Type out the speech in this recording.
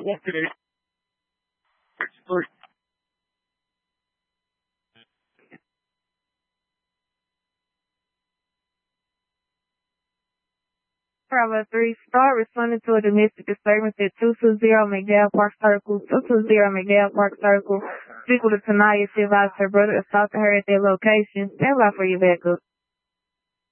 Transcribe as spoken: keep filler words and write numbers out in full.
yesterday. Bravo three, start responding to a domestic disturbance at two two zero McDowell Park Circle, two two zero McDowell Park Circle. Speak with Tanaya. She advised her brother assaulted her at their location. Stand by for your backup.